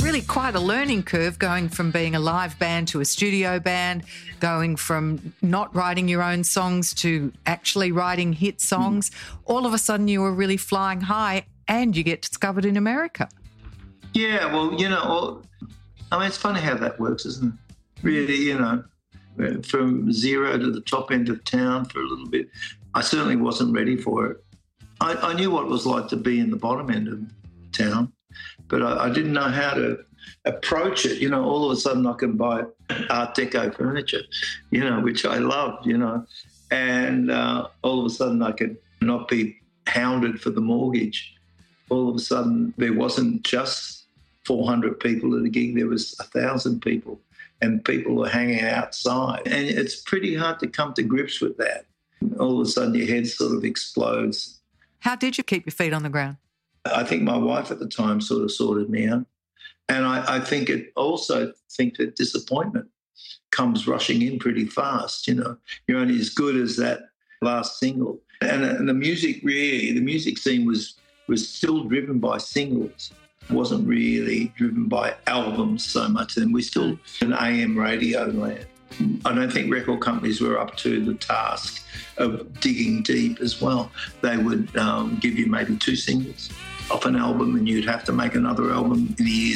really quite a learning curve going from being a live band to a studio band, going from not writing your own songs to actually writing hit songs. All of a sudden you were really flying high and you get discovered in America. Yeah, well, it's funny how that works, isn't it? Really, from zero to the top end of town for a little bit. I certainly wasn't ready for it. I knew what it was like to be in the bottom end of town, but I didn't know how to approach it. All of a sudden I can buy Art Deco furniture, which I loved, and all of a sudden I could not be hounded for the mortgage. All of a sudden there wasn't just 400 people at a gig, there was 1,000 people, and people were hanging outside. And it's pretty hard to come to grips with that. All of a sudden your head sort of explodes. How did you keep your feet on the ground? I think my wife at the time sort of sorted me out. And I think that disappointment comes rushing in pretty fast, You're only as good as that last single. And the music scene was still driven by singles. It wasn't really driven by albums so much. And we still in AM radio land. I don't think record companies were up to the task of digging deep as well. They would give you maybe 2 singles off an album, and you'd have to make another album in a year's